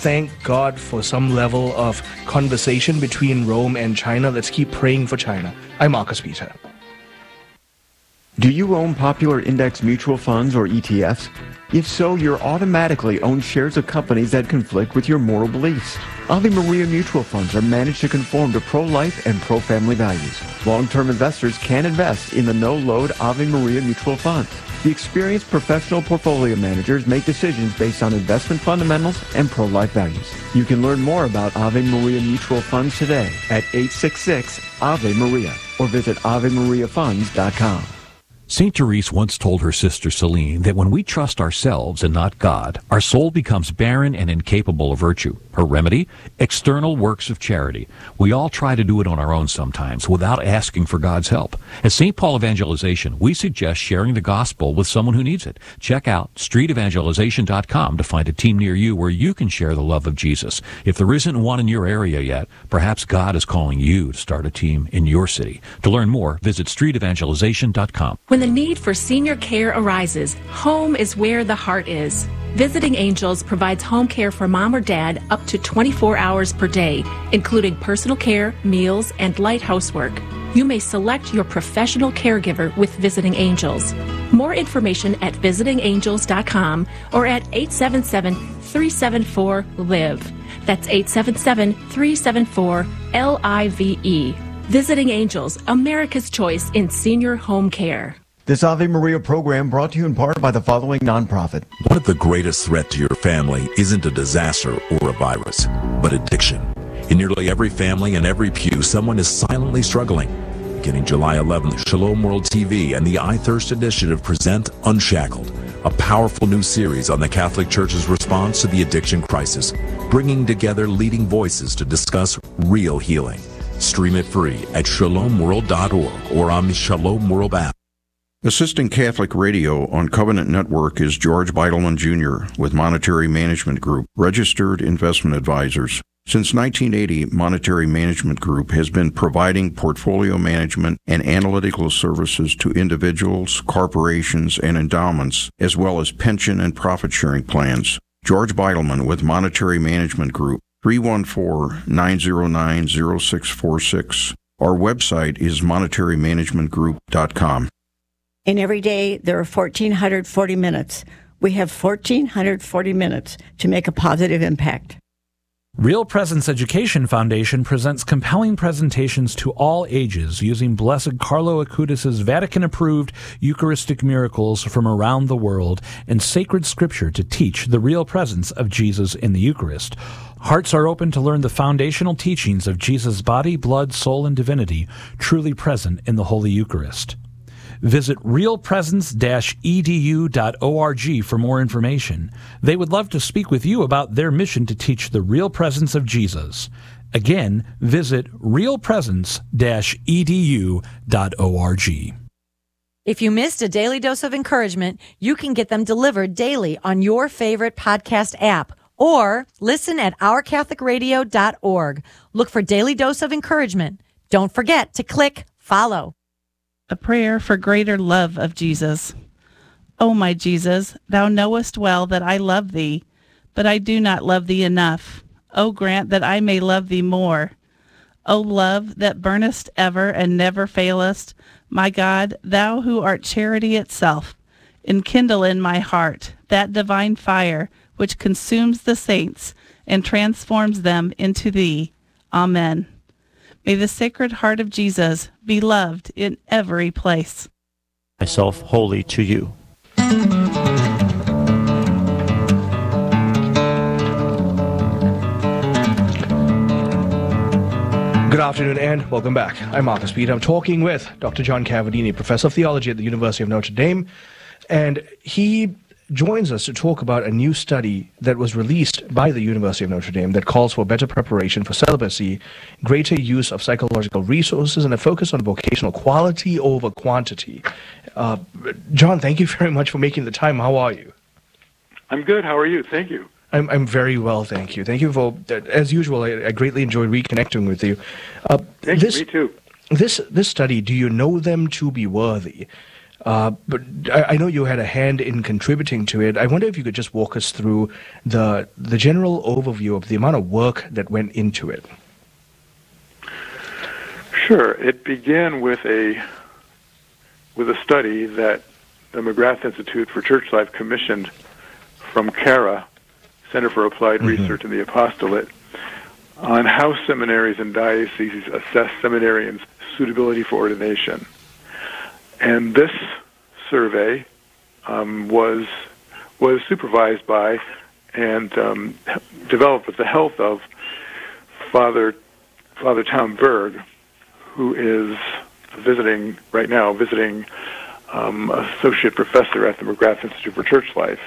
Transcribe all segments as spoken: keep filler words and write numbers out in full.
thank God for some level of conversation between Rome and China. Let's keep praying for China. I'm Marcus Peter. Do you own popular index mutual funds or E T Fs? If so, you're automatically own shares of companies that conflict with your moral beliefs. Ave Maria mutual funds are managed to conform to pro-life and pro-family values. Long-term investors can invest in the no-load Ave Maria mutual funds. The experienced professional portfolio managers make decisions based on investment fundamentals and pro-life values. You can learn more about Ave Maria mutual funds today at eight six six Ave Maria or visit ave maria funds dot com. Saint Therese once told her sister Celine that when we trust ourselves and not God, our soul becomes barren and incapable of virtue. Her remedy? External works of charity. We all try to do it on our own sometimes without asking for God's help. At Saint Paul Evangelization, we suggest sharing the gospel with someone who needs it. Check out street evangelization dot com to find a team near you where you can share the love of Jesus. If there isn't one in your area yet, perhaps God is calling you to start a team in your city. To learn more, visit street evangelization dot com. When the need for senior care arises, home is where the heart is. Visiting Angels provides home care for mom or dad up to twenty-four hours per day, including personal care, meals, and light housework. You may select your professional caregiver with Visiting Angels. More information at visiting angels dot com or at eight seven seven, three seven four, L I V E. That's eight seven seven, three seven four, L I V E. Visiting Angels, America's choice in senior home care. This Ave Maria program brought to you in part by the following nonprofit. One of the greatest threats to your family isn't a disaster or a virus, but addiction. In nearly every family and every pew, someone is silently struggling. Beginning July eleventh, Shalom World T V and the I Thirst Initiative present Unshackled, a powerful new series on the Catholic Church's response to the addiction crisis, bringing together leading voices to discuss real healing. Stream it free at shalom world dot org or on the Shalom World app. Assisting Catholic Radio on Covenant Network is George Beidelman Junior with Monetary Management Group, registered investment advisors. Since nineteen eighty, Monetary Management Group has been providing portfolio management and analytical services to individuals, corporations, and endowments, as well as pension and profit-sharing plans. George Beidelman with Monetary Management Group, three one four, nine zero nine, zero six four six. Our website is monetary management group dot com. And every day there are one thousand four hundred forty minutes. We have one thousand four hundred forty minutes to make a positive impact. Real Presence Education Foundation presents compelling presentations to all ages using Blessed Carlo Acutis' Vatican-approved Eucharistic miracles from around the world and sacred scripture to teach the real presence of Jesus in the Eucharist. Hearts are open to learn the foundational teachings of Jesus' body, blood, soul, and divinity truly present in the Holy Eucharist. Visit real presence dash e d u dot org for more information. They would love to speak with you about their mission to teach the real presence of Jesus. Again, visit real presence dash e d u dot org. If you missed a daily dose of encouragement, you can get them delivered daily on your favorite podcast app or listen at our catholic radio dot org. Look for Daily Dose of Encouragement. Don't forget to click follow. A prayer for greater love of Jesus. O my Jesus, thou knowest well that I love thee, but I do not love thee enough. O grant that I may love thee more. O love that burnest ever and never failest, my God, thou who art charity itself, enkindle in my heart that divine fire which consumes the saints and transforms them into thee. Amen. May the Sacred Heart of Jesus be loved in every place. Myself wholly to you. Good afternoon and welcome back. I'm Marcus Peter. I'm talking with Doctor John Cavadini, Professor of Theology at the University of Notre Dame, and he joins us to talk about a new study that was released by the University of Notre Dame that calls for better preparation for celibacy, greater use of psychological resources, and a focus on vocational quality over quantity. Uh, John, thank you very much for making the time. How are you? I'm good. How are you? Thank you. I'm I'm very well, thank you. Thank you for, as usual, I, I greatly enjoy reconnecting with you. Uh, thank this, you, me too. This, this study, do you know them to be worthy? Uh, but I, I know you had a hand in contributing to it. I wonder if you could just walk us through the the general overview of the amount of work that went into it. Sure. It began with a with a study that the McGrath Institute for Church Life commissioned from CARA, Center for Applied mm-hmm. Research in the Apostolate, on how seminaries and dioceses assess seminarians' suitability for ordination. And this survey um, was was supervised by and um, developed with the help of Father Father Tom Berg, who is visiting right now, visiting um, associate professor at the McGrath Institute for Church Life,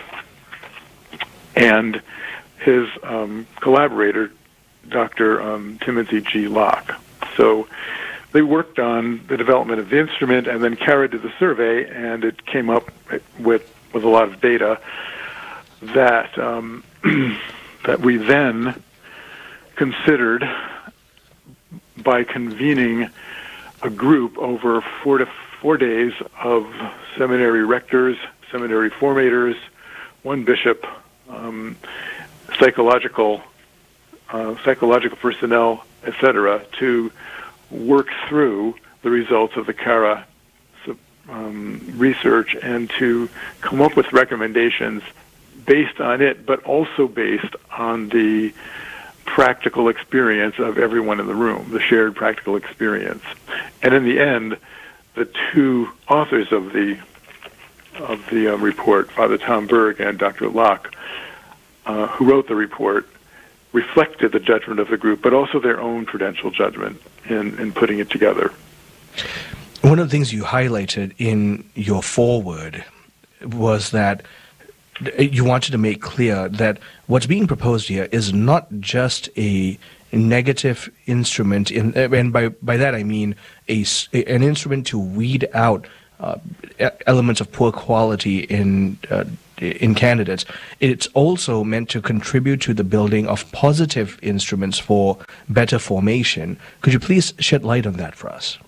and his um, collaborator, Doctor Um, Timothy G. Locke. So they worked on the development of the instrument and then carried to the survey, and it came up with with a lot of data that um, that we then considered by convening a group over four to four days of seminary rectors, seminary formators, one bishop, um, psychological uh, psychological personnel, et cetera, to work through the results of the CARA um, research and to come up with recommendations based on it, but also based on the practical experience of everyone in the room, the shared practical experience. And in the end, the two authors of the of the um, report, Father Tom Berg and Doctor Locke, uh, who wrote the report, reflected the judgment of the group, but also their own prudential judgment in, in putting it together. One of the things you highlighted in your foreword was that you wanted to make clear that what's being proposed here is not just a negative instrument, in, and by, by that I mean a, an instrument to weed out uh, elements of poor quality in uh, in candidates. It's also meant to contribute to the building of positive instruments for better formation. Could you please shed light on that for us?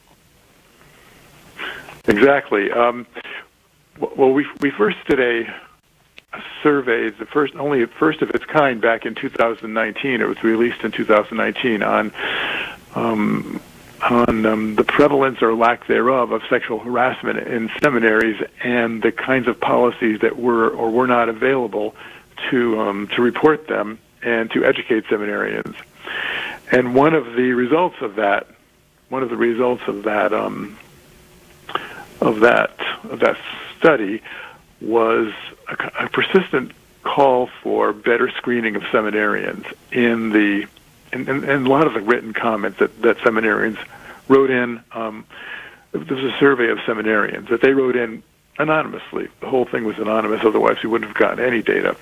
Exactly. Um, well, we we first did a, a survey, the first only first of its kind, back in two thousand nineteen. It was released in two thousand nineteen on um, on um, the prevalence or lack thereof of sexual harassment in seminaries and the kinds of policies that were or were not available to um, to report them and to educate seminarians. And one of the results of that, one of the results of that um, of that of that study was a, a persistent call for better screening of seminarians in the and, and, and a lot of the written comments that, that seminarians wrote in. Um, there was a survey of seminarians that they wrote in anonymously. The whole thing was anonymous, otherwise we wouldn't have gotten any data.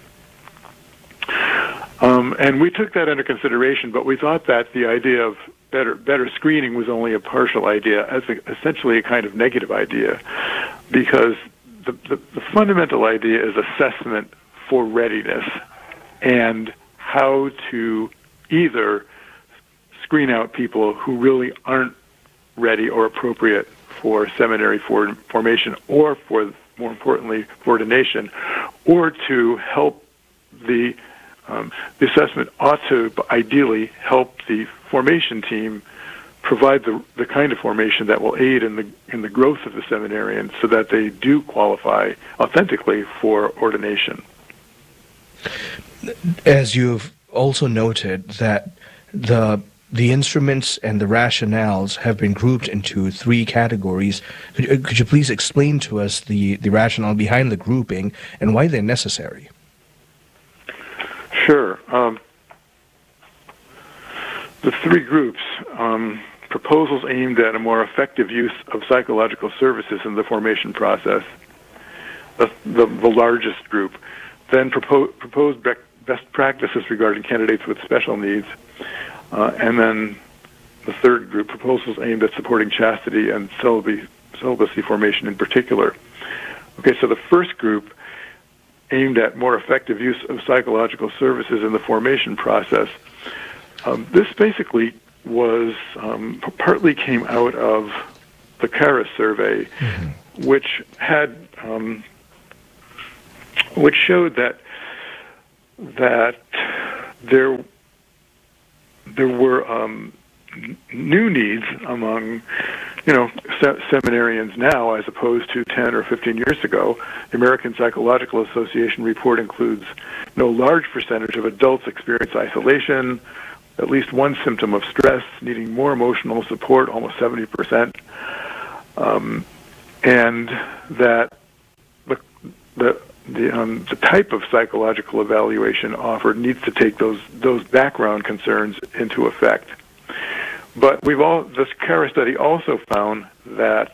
Um, and we took that under consideration, but we thought that the idea of better better screening was only a partial idea, as a, essentially a kind of negative idea, because the, the, the fundamental idea is assessment for readiness and how to either screen out people who really aren't ready or appropriate for seminary for formation, or for, more importantly, for ordination, or to help the um, the assessment ought to ideally help the formation team provide the the kind of formation that will aid in the in the growth of the seminarians, so that they do qualify authentically for ordination. As you've also noted that the the instruments and the rationales have been grouped into three categories. Could, could you please explain to us the, the rationale behind the grouping and why they're necessary? Sure. Um, the three groups, um, proposals aimed at a more effective use of psychological services in the formation process, the, the, the largest group, then propo- proposed be- best practices regarding candidates with special needs, Uh, and then the third group, proposals aimed at supporting chastity and celibacy, celibacy formation in particular. Okay, so the first group aimed at more effective use of psychological services in the formation process. Um, this basically was um, partly came out of the CARIS survey, mm-hmm. which had um, which showed that that there there were um, n- new needs among you know se- seminarians now as opposed to ten or fifteen years ago. The American Psychological Association report includes no large percentage of adults experience isolation, at least one symptom of stress, needing more emotional support, almost seventy percent, um, and that the the the, um, the type of psychological evaluation offered needs to take those those background concerns into effect. But we've all this CARIS study also found that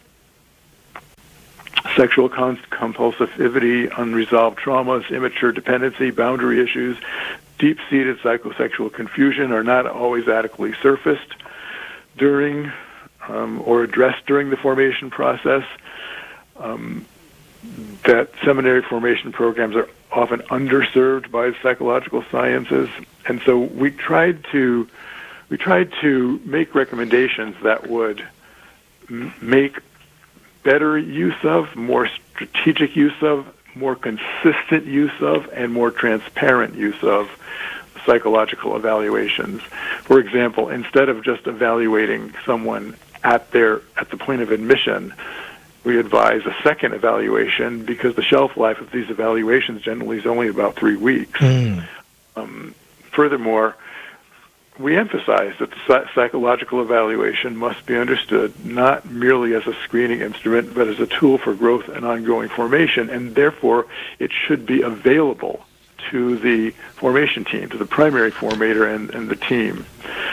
sexual con- compulsivity, unresolved traumas, immature dependency, boundary issues, deep-seated psychosexual confusion are not always adequately surfaced during um, or addressed during the formation process. Um, that seminary formation programs are often underserved by the psychological sciences, and so we tried to we tried to make recommendations that would m- make better use of, more strategic use of, more consistent use of, and more transparent use of psychological evaluations. For example, instead of just evaluating someone at their at the point of admission, we advise a second evaluation because the shelf life of these evaluations generally is only about three weeks. Mm. Um, furthermore, we emphasize that the psychological evaluation must be understood not merely as a screening instrument, but as a tool for growth and ongoing formation, and therefore it should be available to the formation team, to the primary formator and, and the team.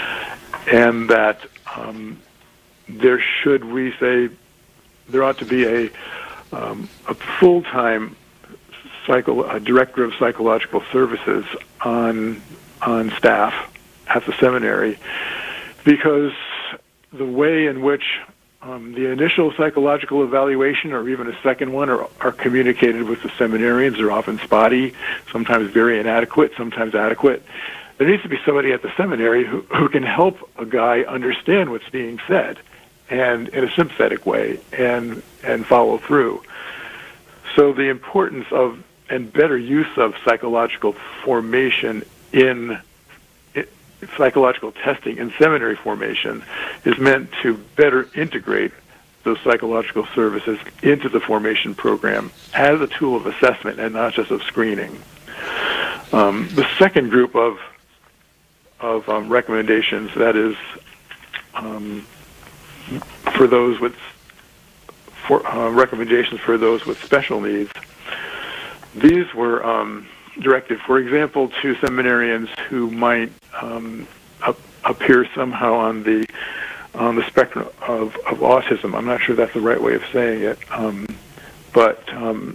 And that um, there should, we say, there ought to be a, um, a full-time psycho, a director of psychological services on on staff at the seminary, because the way in which um, the initial psychological evaluation or even a second one are, are communicated with the seminarians are often spotty, sometimes very inadequate, sometimes adequate. There needs to be somebody at the seminary who, who can help a guy understand what's being said, and in a sympathetic way, and and follow through. So the importance of and better use of psychological formation in, in psychological testing in seminary formation is meant to better integrate those psychological services into the formation program as a tool of assessment and not just of screening. Um, the second group of of um, recommendations, that is, um, for those with for, uh, recommendations for those with special needs. These were um, directed, for example, to seminarians who might um, up, appear somehow on the on the spectrum of, of autism. I'm not sure that's the right way of saying it, um, but um,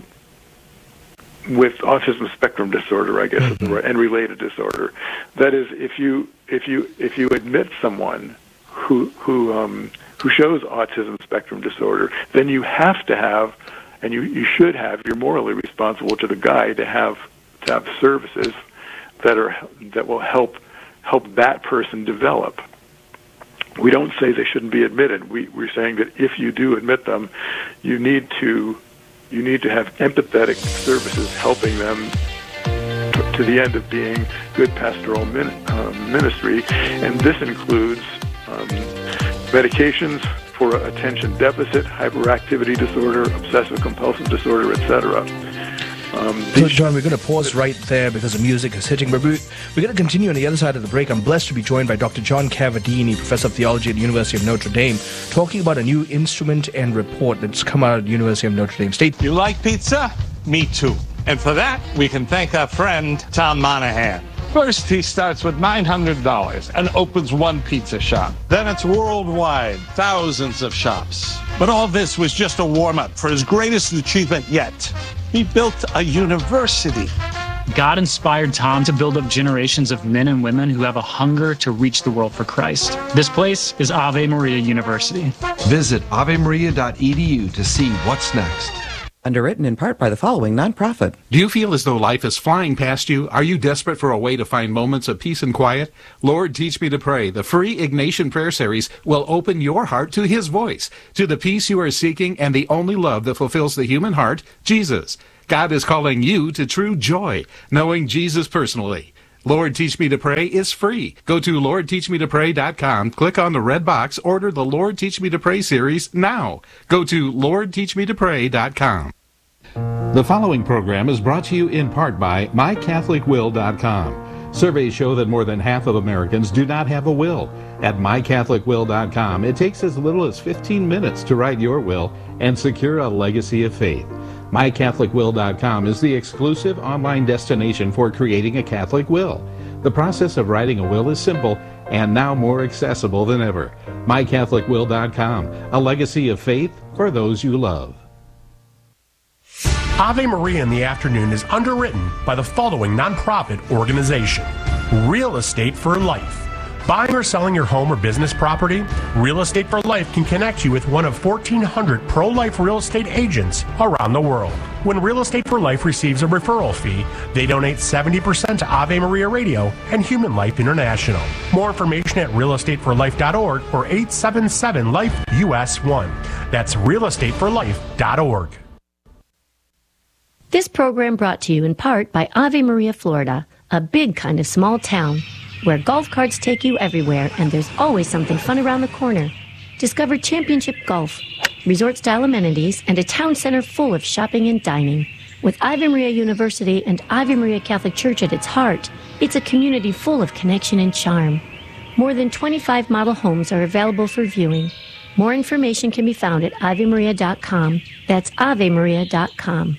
with autism spectrum disorder, I guess, mm-hmm. is the right, and related disorder. That is, if you if you if you admit someone who who um, who shows autism spectrum disorder, then you have to have, and you, you should have, you're morally responsible to the guy to have to have services that are that will help help that person develop. We don't say they shouldn't be admitted. We, we're saying that if you do admit them, you need to you need to have empathetic services helping them to, to the end of being good pastoral min, uh, ministry, and this includes um, medications for attention deficit, hyperactivity disorder, obsessive compulsive disorder, et cetera. Um, so, John, we're going to pause right there because the music is hitting. But we're, we're going to continue on the other side of the break. I'm blessed to be joined by Doctor John Cavadini, Professor of Theology at the University of Notre Dame, talking about a new instrument and report that's come out of the University of Notre Dame State. You like pizza? Me too. And for that, we can thank our friend, Tom Monahan. First, he starts with nine hundred dollars and opens one pizza shop. Then it's worldwide, thousands of shops. But all this was just a warm-up for his greatest achievement yet. He built a university. God inspired Tom to build up generations of men and women who have a hunger to reach the world for Christ. This place is Ave Maria University. Visit ave maria dot e d u to see what's next. Underwritten in part by the following nonprofit. Do you feel as though life is flying past you? Are you desperate for a way to find moments of peace and quiet? Lord, Teach Me to Pray, the free Ignatian prayer series, will open your heart to His voice, to the peace you are seeking and the only love that fulfills the human heart, Jesus. God is calling you to true joy, knowing Jesus personally. Lord, Teach Me to Pray is free. Go to lord teach me to pray dot com, click on the red box, order the Lord Teach Me to Pray series now. Go to lord teach me to pray dot com. The following program is brought to you in part by my catholic will dot com. Surveys show that more than half of Americans do not have a will. At my catholic will dot com, it takes as little as fifteen minutes to write your will and secure a legacy of faith. my catholic will dot com is the exclusive online destination for creating a Catholic will. The process of writing a will is simple and now more accessible than ever. my catholic will dot com, a legacy of faith for those you love. Ave Maria in the Afternoon is underwritten by the following nonprofit organization: Real Estate for Life. Buying or selling your home or business property? Real Estate for Life can connect you with one of fourteen hundred pro-life real estate agents around the world. When Real Estate for Life receives a referral fee, they donate seventy percent to Ave Maria Radio and Human Life International. More information at real estate for life dot org or eight seven seven life U S one. That's real estate for life dot org. This program brought to you in part by Ave Maria, Florida, a big kind of small town where golf carts take you everywhere and there's always something fun around the corner. Discover championship golf, resort-style amenities, and a town center full of shopping and dining. With Ave Maria University and Ave Maria Catholic Church at its heart, it's a community full of connection and charm. More than twenty-five model homes are available for viewing. More information can be found at ave maria dot com. That's ave maria dot com.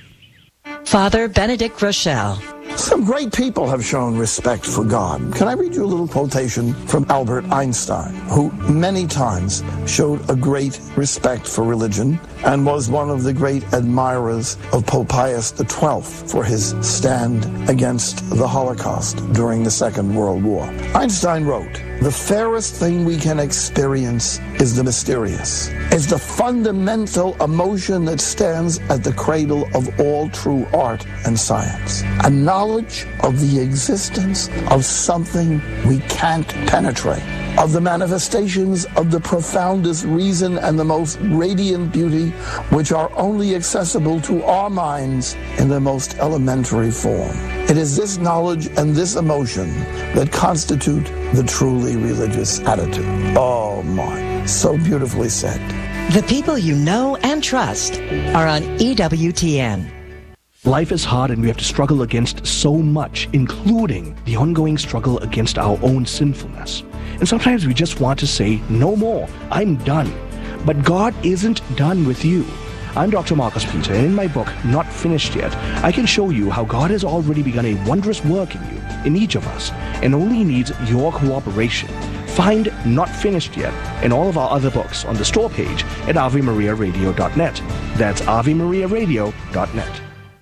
Father Benedict Rochelle. Some great people have shown respect for God. Can I read you a little quotation from Albert Einstein, who many times showed a great respect for religion and was one of the great admirers of Pope Pius the twelfth for his stand against the Holocaust during the Second World War. Einstein wrote, "The fairest thing we can experience is the mysterious. It's the fundamental emotion that stands at the cradle of all true art and science. A knowledge of the existence of something we can't penetrate, of the manifestations of the profoundest reason and the most radiant beauty, which are only accessible to our minds in the most elementary form. It is this knowledge and this emotion that constitute the truly religious attitude." Oh my, so beautifully said. The people you know and trust are on E W T N. Life is hard and we have to struggle against so much, including the ongoing struggle against our own sinfulness. And sometimes we just want to say, no more, I'm done. But God isn't done with you. I'm Doctor Marcus Peter, and in my book, Not Finished Yet, I can show you how God has already begun a wondrous work in you, in each of us, and only needs your cooperation. Find Not Finished Yet and all of our other books on the store page at ave maria radio dot net. That's ave maria radio dot net.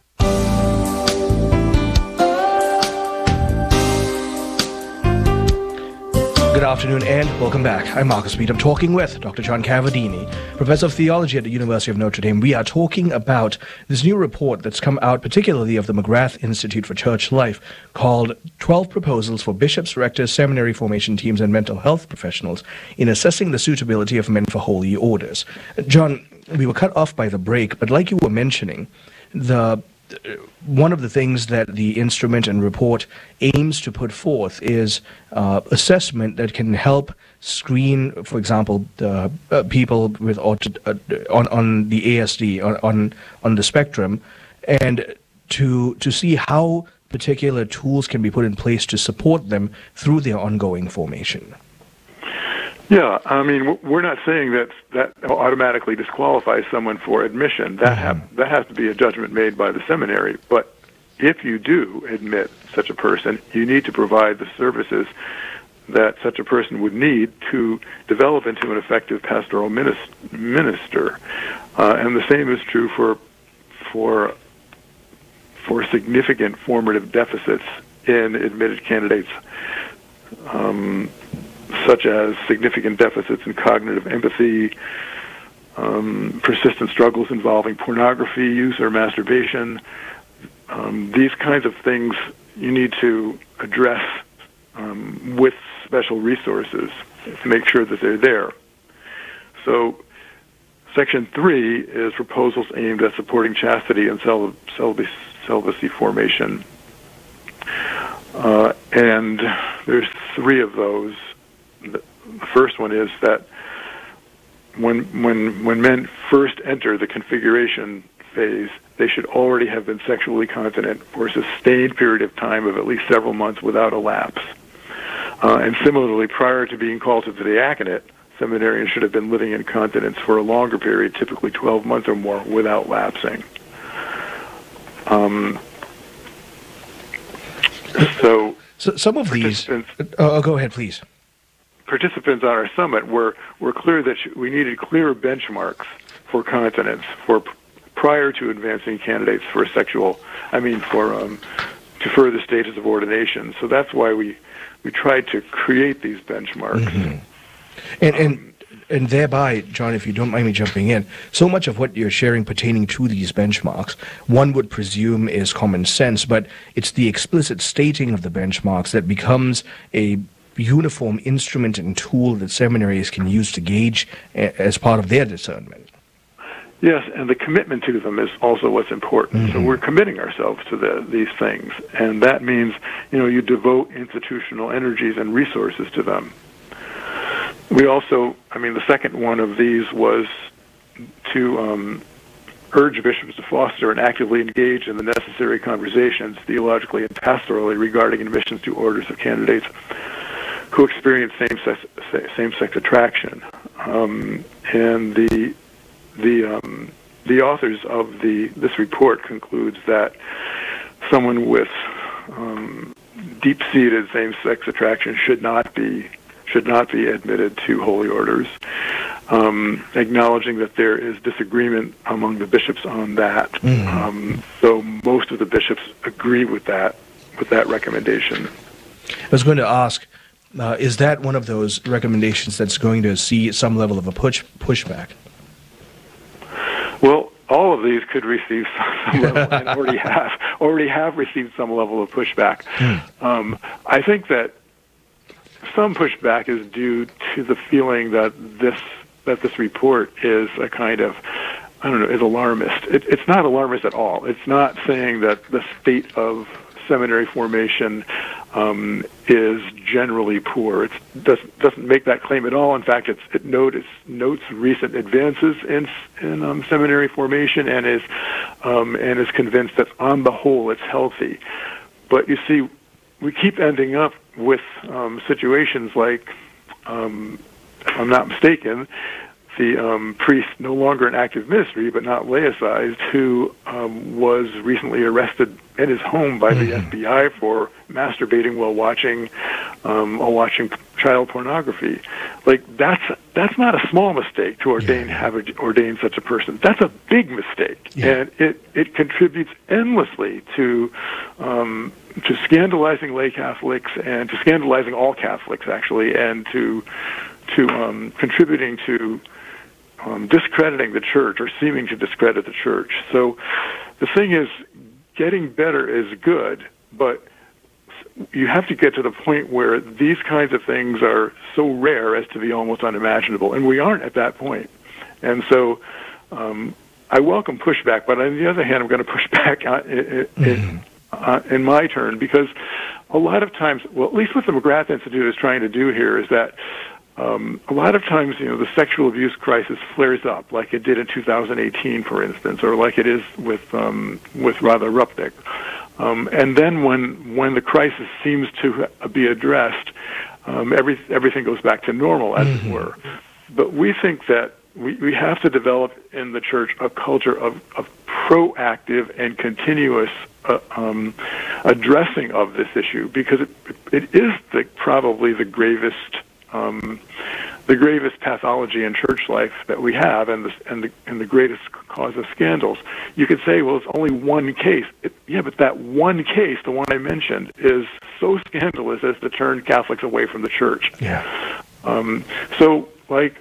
Good afternoon and welcome back. I'm Marcus Speed. I'm talking with Doctor John Cavadini, Professor of Theology at the University of Notre Dame. We are talking about this new report that's come out, particularly of the McGrath Institute for Church Life, called twelve Proposals for Bishops, Rectors, Seminary Formation Teams, and Mental Health Professionals in Assessing the Suitability of Men for Holy Orders. John, we were cut off by the break, but like you were mentioning, the one of the things that the instrument and report aims to put forth is uh, assessment that can help screen, for example, uh, uh, people with aut- uh, on on the A S D on, on on the spectrum, and to to see how particular tools can be put in place to support them through their ongoing formation. Yeah, I mean, we're not saying that that automatically disqualifies someone for admission. That Mm-hmm. ha- that has to be a judgment made by the seminary. But if you do admit such a person, you need to provide the services that such a person would need to develop into an effective pastoral minis- minister. Uh, and the same is true for for for significant formative deficits in admitted candidates. Um, such as significant deficits in cognitive empathy, um, persistent struggles involving pornography use or masturbation. Um, these kinds of things you need to address um, with special resources to make sure that they're there. So Section three is proposals aimed at supporting chastity and cel- celibacy, celibacy formation. Uh, and there's three of those. The first one is that when when when men first enter the configuration phase, they should already have been sexually continent for a sustained period of time of at least several months without a lapse. Uh, and similarly, prior to being called to the diaconate, seminarians should have been living in continence for a longer period, typically twelve months or more, without lapsing. Um, so, so some of these... Uh, oh, go ahead, please. Participants on our summit were, were clear that we needed clearer benchmarks for continence for prior to advancing candidates for sexual, I mean, for um, to further stages of ordination. So that's why we, we tried to create these benchmarks. Mm-hmm. And, and and thereby, John, if you don't mind me jumping in, so much of what you're sharing pertaining to these benchmarks, one would presume is common sense, but it's the explicit stating of the benchmarks that becomes a uniform instrument and tool that seminaries can use to gauge a, as part of their discernment. Yes, and the commitment to them is also what's important. Mm-hmm. So we're committing ourselves to the, these things, and that means, you know, you devote institutional energies and resources to them. We also, I mean, the second one of these was to um, urge bishops to foster and actively engage in the necessary conversations, theologically and pastorally, regarding admissions to orders of candidates who experience same-sex, same-sex attraction. Um, and the the um, the authors of the this report concludes that someone with um, deep-seated same-sex attraction should not be should not be admitted to holy orders, um, acknowledging that there is disagreement among the bishops on that. Mm. Um, so most of the bishops agree with that with that recommendation. I was going to ask, uh, is that one of those recommendations that's going to see some level of a push pushback? Well, all of these could receive some level, and already have already have received some level of pushback. Mm. Um, I think that some pushback is due to the feeling that this that this report is a kind of, I don't know, is alarmist. It, it's not alarmist at all. It's not saying that the state of seminary formation um, is generally poor. It doesn't, doesn't make that claim at all. In fact, it's, it notice, notes recent advances in, in um, seminary formation and is um, and is convinced that on the whole it's healthy. But you see, we keep ending up with um, situations like, um, if I'm not mistaken, the um, priest, no longer in active ministry, but not laicized, who um, was recently arrested in his home by the mm-hmm. F B I for masturbating while watching, um, while watching child pornography. Like that's that's not a small mistake to ordain yeah. have a, ordain such a person. That's a big mistake, yeah. and it it contributes endlessly to. Um, to scandalizing lay Catholics and to scandalizing all Catholics, actually, and to to um, contributing to um, discrediting the Church or seeming to discredit the Church. So the thing is, getting better is good, but you have to get to the point where these kinds of things are so rare as to be almost unimaginable, and we aren't at that point. And so um, I welcome pushback, but on the other hand, I'm going to push back on it, it, mm-hmm. Uh, in my turn, because a lot of times, well, at least what the McGrath Institute is trying to do here is that um, a lot of times, you know, the sexual abuse crisis flares up, like it did in two thousand eighteen, for instance, or like it is with um, with Rather Rupnik. Um, and then when when the crisis seems to be addressed, um, every, everything goes back to normal, as mm-hmm. it were. But we think that we, we have to develop in the Church a culture of, of proactive and continuous uh, um, addressing of this issue, because it, it is the, probably the gravest um, the gravest pathology in church life that we have, and the, and the and the greatest cause of scandals. You could say, well, it's only one case. It, yeah, but that one case, the one I mentioned, is so scandalous as to turn Catholics away from the Church. Yeah. Um, so, like,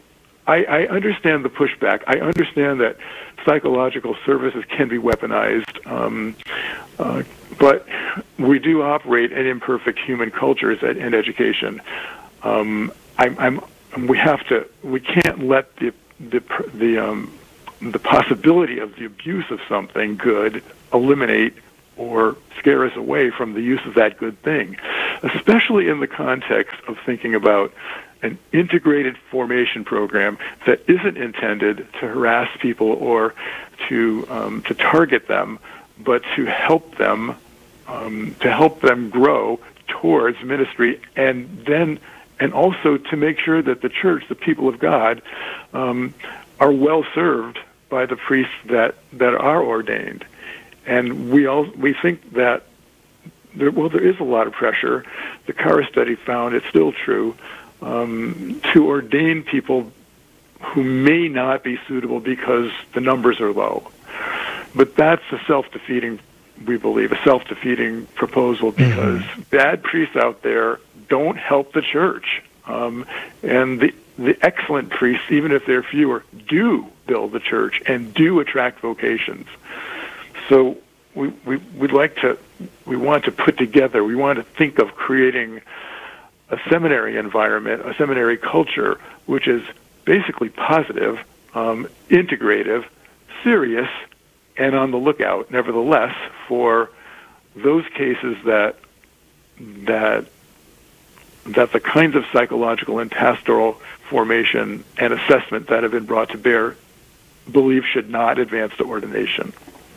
I, I understand the pushback. I understand that psychological services can be weaponized, um, uh, but we do operate in imperfect human cultures and, and education. Um, I'm, I'm, we have to. We can't let the the the um, the possibility of the abuse of something good eliminate or scare us away from the use of that good thing, especially in the context of thinking about an integrated formation program that isn't intended to harass people or to um, to target them, but to help them um, to help them grow towards ministry, and then and also to make sure that the church, the people of God, um, are well served by the priests that, that are ordained. And we all we think that there, well, there is a lot of pressure. The Cara study found it's still true um, to ordain people who may not be suitable because the numbers are low. But that's a self-defeating, we believe, a self-defeating proposal because mm-hmm. bad priests out there don't help the church. Um, and the the excellent priests, even if they're fewer, do build the church and do attract vocations. So we, we we'd like to, we want to put together, we want to think of creating a seminary environment, a seminary culture, which is basically positive, um, integrative, serious, and on the lookout, nevertheless, for those cases that that that the kinds of psychological and pastoral formation and assessment that have been brought to bear believe should not advance to ordination.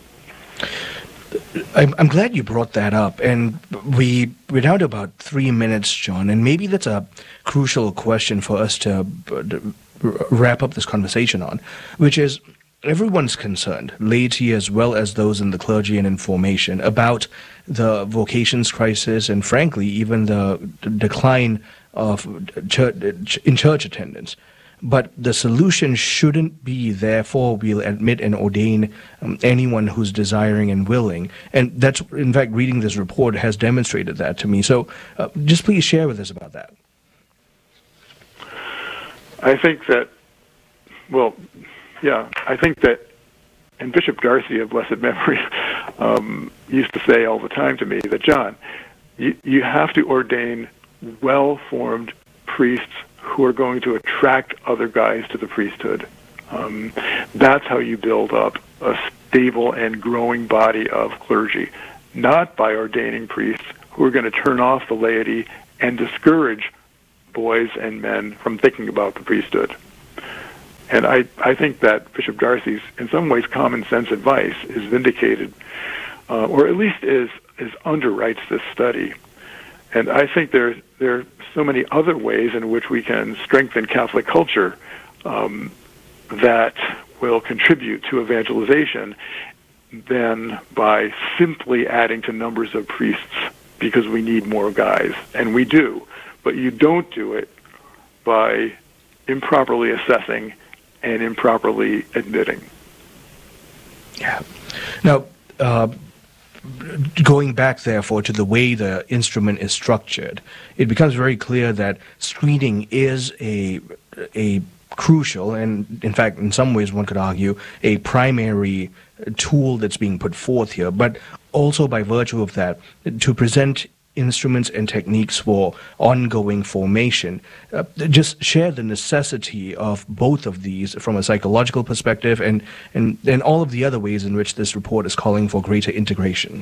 I'm, I'm glad you brought that up, and we we're down to about three minutes, John, and maybe that's a crucial question for us to, to wrap up this conversation on, which is everyone's concerned, laity as well as those in the clergy and in formation, about the vocations crisis and, frankly, even the d- decline of church, in church attendance. But the solution shouldn't be, therefore, we'll admit and ordain um, anyone who's desiring and willing. And that's, in fact, reading this report has demonstrated that to me. So uh, just please share with us about that. I think that, well, yeah, I think that, and Bishop Darcy of blessed memory um, used to say all the time to me that, John, you, you have to ordain well-formed priests who are going to attract other guys to the priesthood. Um, that's how you build up a stable and growing body of clergy, not by ordaining priests who are going to turn off the laity and discourage boys and men from thinking about the priesthood. And I, I think that Bishop Darcy's, in some ways, common sense advice is vindicated, uh, or at least is, is underwrites this study. And I think there, there are so many other ways in which we can strengthen Catholic culture um, that will contribute to evangelization than by simply adding to numbers of priests because we need more guys. And we do. But you don't do it by improperly assessing and improperly admitting. Yeah. Now, uh, going back, therefore, to the way the instrument is structured, it becomes very clear that screening is a a crucial and, in fact, in some ways, one could argue, a primary tool that's being put forth here. But also, by virtue of that, to present instruments and techniques for ongoing formation. Uh, just share the necessity of both of these from a psychological perspective and, and, and all of the other ways in which this report is calling for greater integration.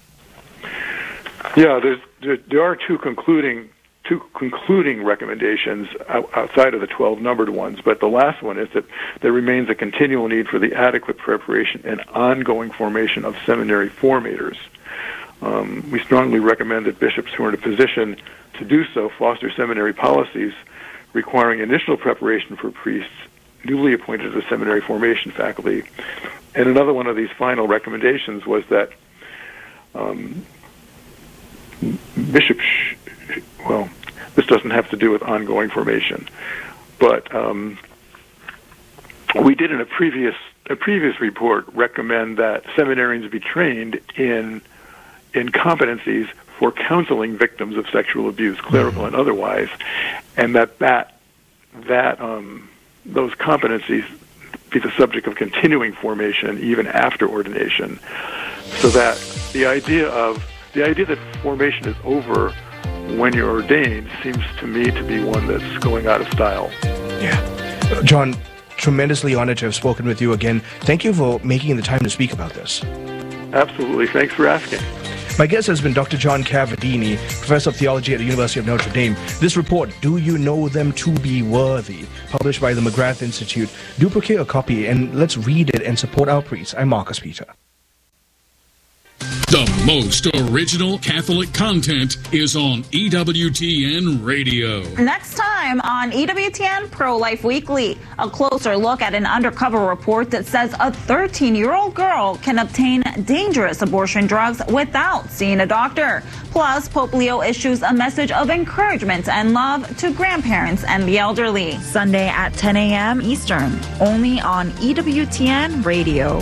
Yeah, there's, there, there are two concluding two concluding recommendations outside of the twelve numbered ones, but the last one is that there remains a continual need for the adequate preparation and ongoing formation of seminary formators. Um, we strongly recommend that bishops who are in a position to do so foster seminary policies requiring initial preparation for priests newly appointed to the seminary formation faculty. And another one of these final recommendations was that um, bishops, sh- well, this doesn't have to do with ongoing formation, but um, we did in a previous a previous report recommend that seminarians be trained in in competencies for counseling victims of sexual abuse, clerical and otherwise, and that that that um, those competencies be the subject of continuing formation even after ordination, so that the idea of the idea that formation is over when you're ordained seems to me to be one that's going out of style. Yeah. Uh, John, tremendously honored to have spoken with you again. Thank you for making the time to speak about this. Absolutely. Thanks for asking. My guest has been Doctor John Cavadini, Professor of Theology at the University of Notre Dame. This report, Do You Know Them to Be Worthy?, published by the McGrath Institute. Do procure a copy and let's read it and support our priests. I'm Marcus Peter. The most original Catholic content is on E W T N Radio. Next time on E W T N Pro-Life Weekly, a closer look at an undercover report that says a thirteen-year-old girl can obtain dangerous abortion drugs without seeing a doctor. Plus, Pope Leo issues a message of encouragement and love to grandparents and the elderly. Sunday at ten a.m. Eastern, only on E W T N Radio.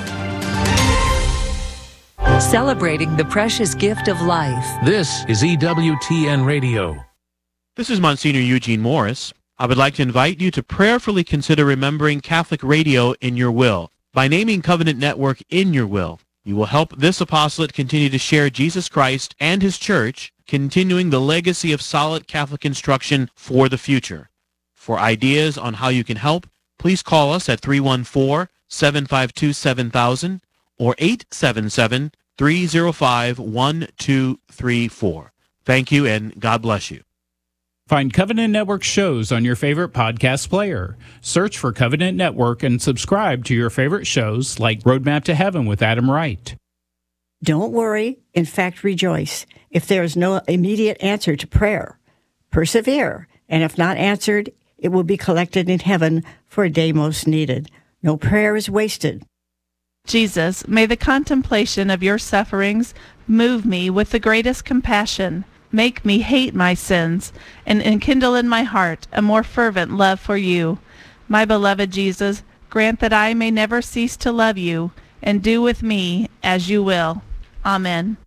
Celebrating the precious gift of life. This is E W T N Radio. This is Monsignor Eugene Morris. I would like to invite you to prayerfully consider remembering Catholic radio in your will. By naming Covenant Network in your will, you will help this apostolate continue to share Jesus Christ and His Church, continuing the legacy of solid Catholic instruction for the future. For ideas on how you can help, please call us at three one four, seven five two, seven thousand or eight seven seven, three zero five, one two three four. Thank you, and God bless you. Find Covenant Network shows on your favorite podcast player. Search for Covenant Network and subscribe to your favorite shows like Roadmap to Heaven with Adam Wright. Don't worry. In fact, rejoice. If there is no immediate answer to prayer, persevere. And if not answered, it will be collected in heaven for a day most needed. No prayer is wasted. Jesus, may the contemplation of your sufferings move me with the greatest compassion. Make me hate my sins and enkindle in my heart a more fervent love for you. My beloved Jesus, grant that I may never cease to love you and do with me as you will. Amen.